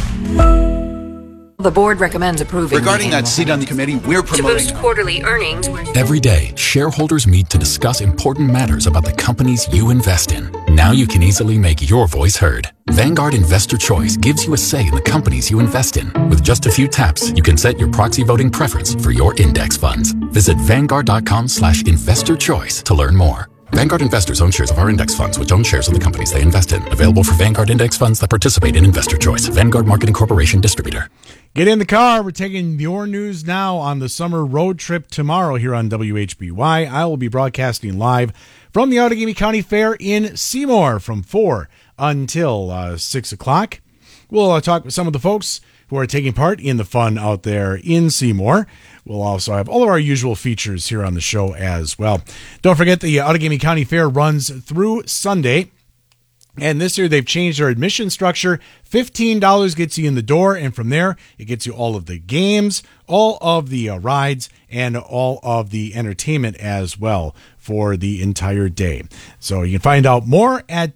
The board recommends approving. Regarding that seat on the committee, we're promoting. To boost quarterly earnings. Every day, shareholders meet to discuss important matters about the companies you invest in. Now you can easily make your voice heard. Vanguard Investor Choice gives you a say in the companies you invest in. With just a few taps, you can set your proxy voting preference for your index funds. Visit Vanguard.com/investorchoice to learn more. Vanguard investors own shares of our index funds, which own shares of the companies they invest in. Available for Vanguard index funds that participate in Investor Choice. Vanguard Marketing Corporation distributor. Get in the car. We're taking your news now on the summer road trip tomorrow here on WHBY. I will be broadcasting live from the Outagamie County Fair in Seymour from 4 until 6 o'clock. We'll talk with some of the folks who are taking part in the fun out there in Seymour. We'll also have all of our usual features here on the show as well. Don't forget the Outagamie County Fair runs through Sunday. And this year they've changed their admission structure. $15 gets you in the door, and from there it gets you all of the games, all of the rides, and all of the entertainment as well for the entire day. So you can find out more at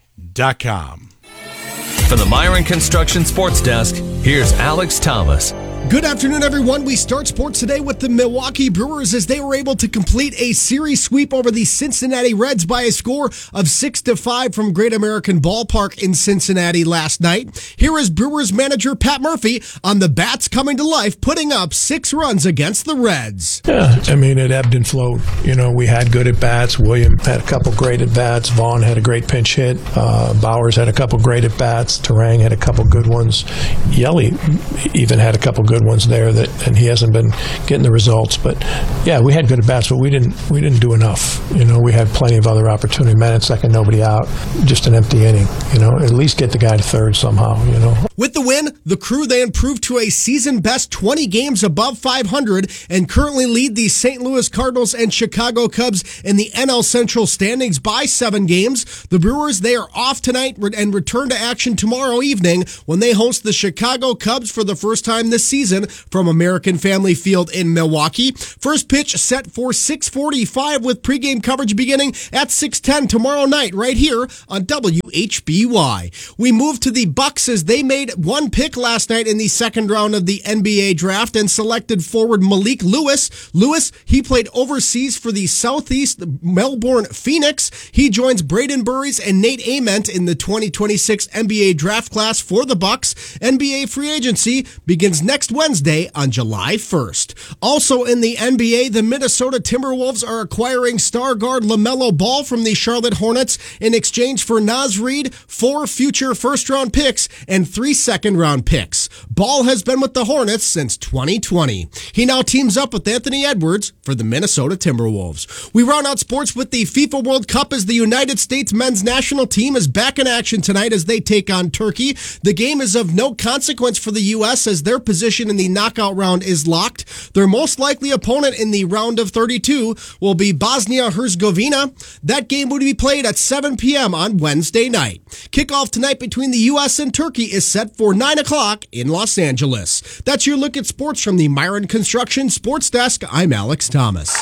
WHBY.com. From the Myron Construction Sports Desk, here's Alex Thomas. Good afternoon, everyone. We start sports today with the Milwaukee Brewers as they were able to complete a series sweep over the Cincinnati Reds by a score of 6-5 from Great American Ballpark in Cincinnati last night. Here is Brewers manager Pat Murphy on the bats coming to life, putting up 6 runs against the Reds. Yeah, I mean, it ebbed and flowed. You know, we had good at-bats. William had a couple great at-bats. Vaughn had a great pinch hit. Bowers had a couple great at-bats. Terang had a couple good ones. Yelly even had a couple good ones there, and he hasn't been getting the results. But yeah, we had good at bats, but we didn't do enough. You know, we had plenty of other opportunity. Man at second, nobody out, just an empty inning. You know, at least get the guy to third somehow. You know. With the win, the Crew they improved to a season best 20 games above 500 and currently lead the St. Louis Cardinals and Chicago Cubs in the NL Central standings by 7 games. The Brewers, they are off tonight and return to action tomorrow evening when they host the Chicago Cubs for the first time this season from American Family Field in Milwaukee. First pitch set for 6:45 with pregame coverage beginning at 6:10 tomorrow night right here on WHBY. We move to the Bucks as they made one pick last night in the second round of the NBA draft and selected forward Malik Lewis. Lewis, he played overseas for the Southeast Melbourne Phoenix. He joins Braden Burries and Nate Ament in the 2026 NBA draft class for the Bucks. NBA free agency begins next Wednesday on July 1st. Also in the NBA, the Minnesota Timberwolves are acquiring star guard LaMelo Ball from the Charlotte Hornets in exchange for Naz Reid, 4 future first-round picks, and 3 second-round picks. Ball has been with the Hornets since 2020. He now teams up with Anthony Edwards for the Minnesota Timberwolves. We round out sports with the FIFA World Cup as the United States men's national team is back in action tonight as they take on Turkey. The game is of no consequence for the U.S. as their position in the knockout round is locked. Their most likely opponent in the round of 32 will be Bosnia-Herzegovina. That game will be played at 7 p.m. on Wednesday night. Kickoff tonight between the U.S. and Turkey is set for 9 o'clock in Los Angeles. That's your look at sports from the Myron Construction Sports Desk. I'm Alex Thomas.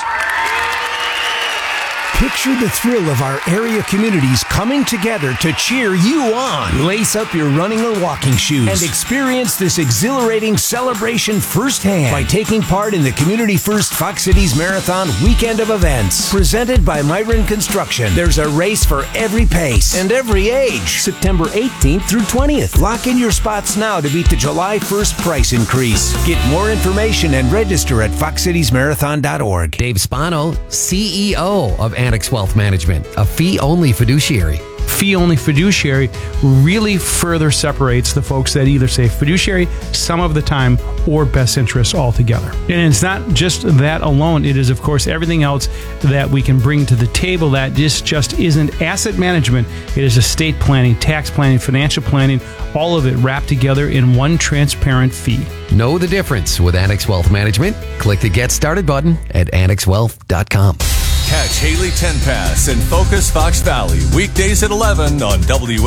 Picture the thrill of our area communities coming together to cheer you on. Lace up your running or walking shoes and experience this exhilarating celebration firsthand by taking part in the Community First Fox Cities Marathon weekend of events. Presented by Myron Construction, there's a race for every pace and every age. September 18th through 20th. Lock in your spots now to beat the July 1st price increase. Get more information and register at foxcitiesmarathon.org. Dave Spano, CEO of Annex Wealth Management, a fee-only fiduciary. Fee-only fiduciary really further separates the folks that either say fiduciary some of the time or best interests altogether. And it's not just that alone. It is, of course, everything else that we can bring to the table that just isn't asset management. It is estate planning, tax planning, financial planning, all of it wrapped together in one transparent fee. Know the difference with Annex Wealth Management? Click the Get Started button at annexwealth.com. Catch Haley Tenpass and Focus Fox Valley weekdays at 11 on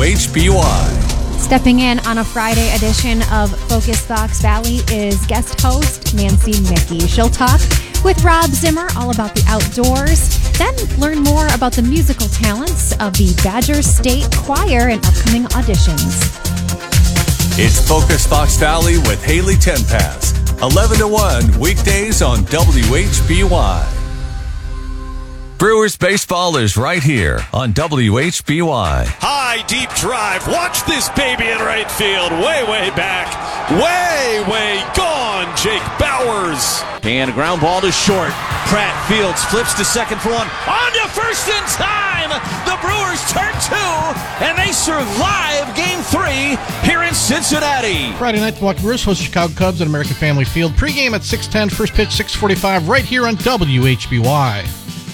WHBY. Stepping in on a Friday edition of Focus Fox Valley is guest host Nancy Mickey. She'll talk with Rob Zimmer all about the outdoors, then learn more about the musical talents of the Badger State Choir and upcoming auditions. It's Focus Fox Valley with Haley Tenpass, 11 to 1 weekdays on WHBY. Brewers baseball is right here on WHBY. High, deep drive. Watch this baby in right field. Way, way back. Way, way gone. Jake Bowers. And a ground ball to short. Pratt Fields flips to second for one. On to first in time. The Brewers turn 2, and they survive Game 3 here in Cincinnati. Friday night, the Milwaukee Brewers host Chicago Cubs at American Family Field. Pre-game at 6:10, first pitch 6:45, right here on WHBY.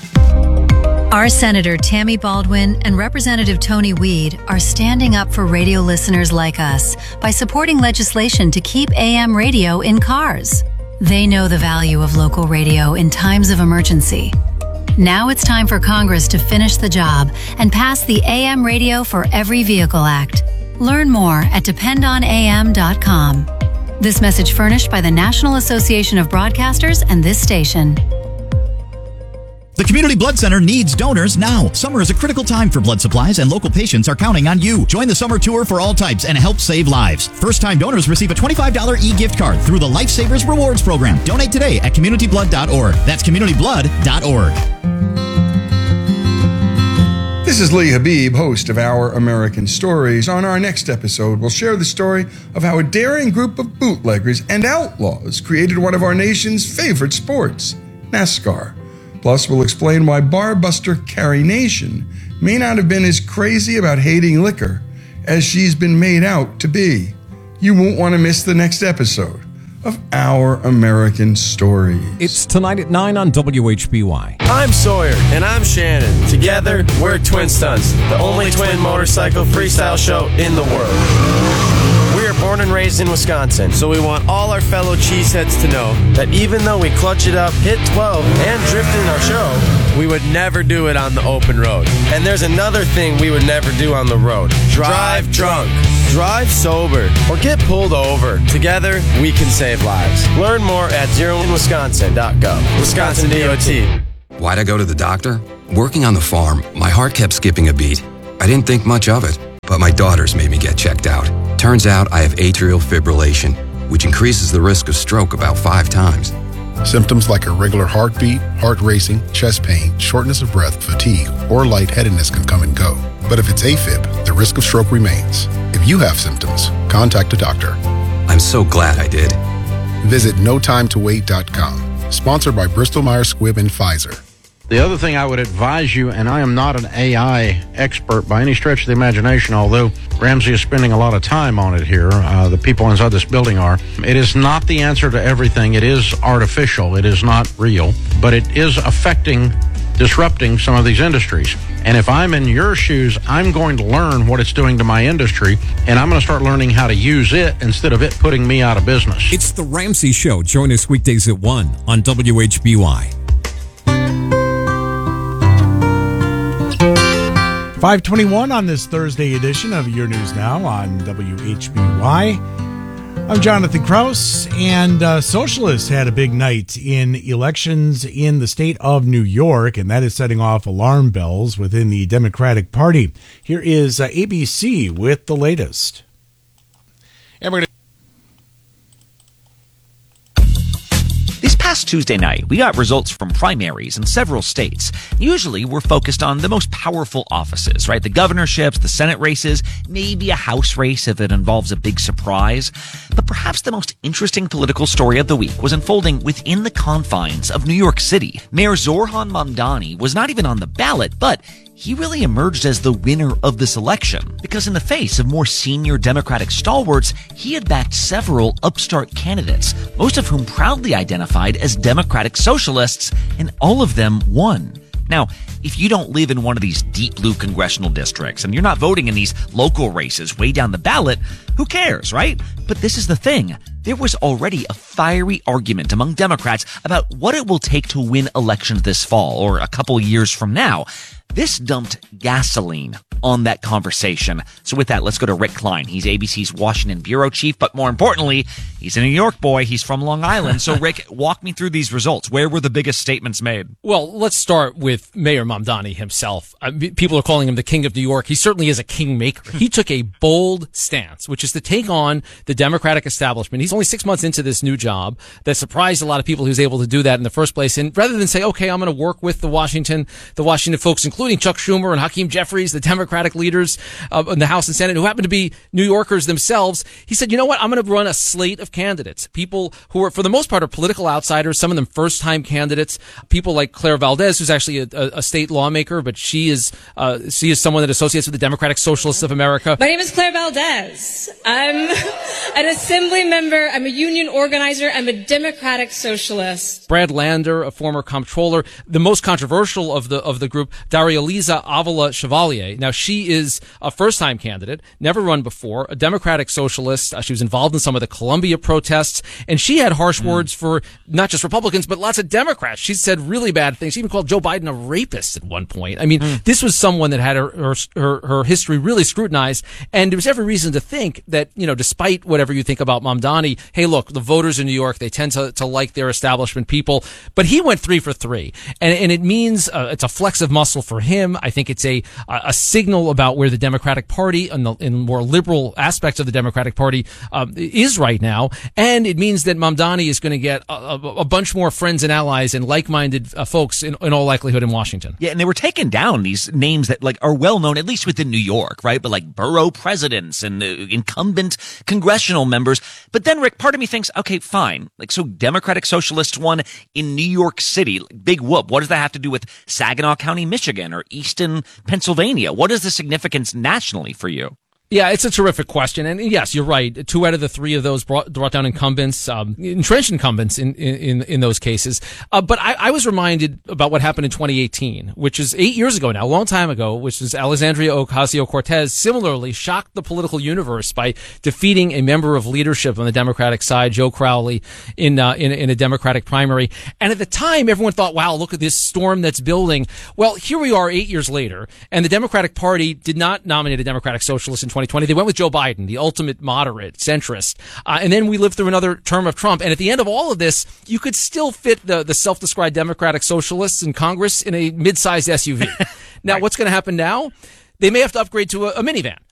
Our Senator Tammy Baldwin and Representative Tony Weed are standing up for radio listeners like us by supporting legislation to keep AM radio in cars. They know the value of local radio in times of emergency. Now it's time for Congress to finish the job and pass the AM Radio for Every Vehicle Act. Learn more at dependonam.com. This message furnished by the National Association of Broadcasters and this station. The Community Blood Center needs donors now. Summer is a critical time for blood supplies, and local patients are counting on you. Join the summer tour for all types and help save lives. First-time donors receive a $25 e-gift card through the Lifesavers Rewards Program. Donate today at communityblood.org. That's communityblood.org. This is Lee Habib, host of Our American Stories. On our next episode, we'll share the story of how a daring group of bootleggers and outlaws created one of our nation's favorite sports, NASCAR. Plus, we'll explain why barbuster Carrie Nation may not have been as crazy about hating liquor as she's been made out to be. You won't want to miss the next episode of Our American Stories. It's tonight at 9 on WHBY. I'm Sawyer. And I'm Shannon. Together, we're Twin Stunts, the only twin motorcycle freestyle show in the world. We are born and raised in Wisconsin, so we want all our fellow cheeseheads to know that even though we clutch it up, hit 12, and drift in our show, we would never do it on the open road. And there's another thing we would never do on the road. Drive drunk, drive sober, or get pulled over. Together, we can save lives. Learn more at zeroinwisconsin.gov. Wisconsin DOT. Why'd I go to the doctor? Working on the farm, my heart kept skipping a beat. I didn't think much of it, but my daughters made me get checked out. Turns out I have atrial fibrillation, which increases the risk of stroke about 5 times. Symptoms like irregular heartbeat, heart racing, chest pain, shortness of breath, fatigue, or lightheadedness can come and go. But if it's AFib, the risk of stroke remains. If you have symptoms, contact a doctor. I'm so glad I did. Visit notimetowait.com. Sponsored by Bristol Myers Squibb and Pfizer. The other thing I would advise you, and I am not an AI expert by any stretch of the imagination, although Ramsey is spending a lot of time on it here, the people inside this building are. It is not the answer to everything. It is artificial. It is not real. But it is disrupting some of these industries. And if I'm in your shoes, I'm going to learn what it's doing to my industry, and I'm going to start learning how to use it instead of it putting me out of business. It's The Ramsey Show. Join us weekdays at 1 on WHBY. 5:21 on this Thursday edition of Your News Now on WHBY. I'm Jonathan Kraus, and socialists had a big night in elections in the state of New York, and that is setting off alarm bells within the Democratic Party. Here is ABC with the latest. And we're going to This past Tuesday night, we got results from primaries in several states. Usually, we're focused on the most powerful offices, right? The governorships, the Senate races, maybe a House race if it involves a big surprise. But perhaps the most interesting political story of the week was unfolding within the confines of New York City. Mayor Zohran Mamdani was not even on the ballot, but he really emerged as the winner of this election because in the face of more senior Democratic stalwarts, he had backed several upstart candidates, most of whom proudly identified as Democratic socialists, and all of them won. Now, if you don't live in one of these deep blue congressional districts and you're not voting in these local races way down the ballot, who cares, right? But this is the thing. There was already a fiery argument among Democrats about what it will take to win elections this fall or a couple years from now. This dumped gasoline on that conversation. So with that, let's go to Rick Klein. He's ABC's Washington bureau chief, but more importantly, he's a New York boy. He's from Long Island. So Rick, walk me through these results. Where were the biggest statements made? Well, let's start with Mayor Mamdani himself. People are calling him the king of New York. He certainly is a kingmaker. He took a bold stance, which is to take on the Democratic establishment. He's only 6 months into this new job. That surprised a lot of people he was able to do that in the first place. And rather than say, okay, I'm going to work with the Washington folks, including Chuck Schumer and Hakeem Jeffries, the Democratic leaders in the House and Senate, who happen to be New Yorkers themselves, he said, you know what, I'm going to run a slate of candidates, people who are, for the most part, are political outsiders, some of them first-time candidates, people like Claire Valdez, who's actually a state lawmaker, but she is someone that associates with the Democratic Socialists of America. My name is Claire Valdez. I'm an assembly member. I'm a union organizer. I'm a Democratic Socialist. Brad Lander, a former comptroller. The most controversial of the group, Daria Marielisa Avila Chevalier. Now, she is a first-time candidate, never run before, a Democratic socialist. She was involved in some of the Columbia protests, and she had harsh words for not just Republicans, but lots of Democrats. She said really bad things. She even called Joe Biden a rapist at one point. I mean, this was someone that had her history really scrutinized, and there was every reason to think that, despite whatever you think about Mamdani, hey, look, the voters in New York, they tend to like their establishment people, but he went 3 for 3, and it means it's a flex of muscle for him. I think it's a signal about where the Democratic Party and in more liberal aspects of the Democratic Party is right now, and it means that Mamdani is going to get a bunch more friends and allies and like-minded folks in all likelihood in Washington. Yeah, and they were taking down these names that are well known, at least within New York, right? But like borough presidents and incumbent congressional members. But then, Rick, part of me thinks, okay, fine. So Democratic Socialists won in New York City. Big whoop. What does that have to do with Saginaw County, Michigan, or Easton, Pennsylvania? What is the significance nationally for you? Yeah, it's a terrific question. And yes, you're right. 2 out of the 3 of those brought down incumbents, entrenched incumbents in those cases. But I was reminded about what happened in 2018, which is 8 years ago now, a long time ago, which is Alexandria Ocasio-Cortez similarly shocked the political universe by defeating a member of leadership on the Democratic side, Joe Crowley, in a Democratic primary. And at the time, everyone thought, wow, look at this storm that's building. Well, here we are 8 years later, and the Democratic Party did not nominate a Democratic Socialist in 2020. They went with Joe Biden, the ultimate moderate centrist. And then we lived through another term of Trump. And at the end of all of this, you could still fit the self-described Democratic Socialists in Congress in a mid-sized SUV. Now, what's going to happen now? They may have to upgrade to a minivan.